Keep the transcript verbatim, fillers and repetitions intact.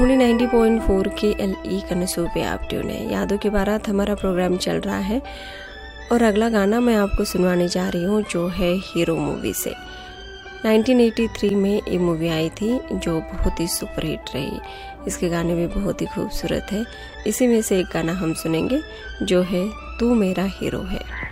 Lovely ninety point four के L E कनसू पे आप ट्यून है। यादों की बारात हमारा प्रोग्राम चल रहा है और अगला गाना मैं आपको सुनवाने जा रही हूँ जो है हीरो मूवी से। नाइंटीन एटी थ्री में ये मूवी आई थी जो बहुत ही सुपरहिट रही। इसके गाने भी बहुत ही खूबसूरत है। इसी में से एक गाना हम सुनेंगे जो है तू मेरा हीरो है।